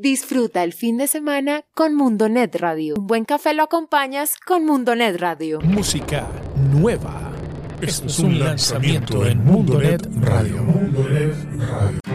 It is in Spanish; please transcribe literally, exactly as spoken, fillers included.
Disfruta el fin de semana con Mundonet Radio. Un buen café lo acompañas con Mundonet Radio. Música nueva. Esto es un lanzamiento en Mundonet Radio. Mundonet Radio.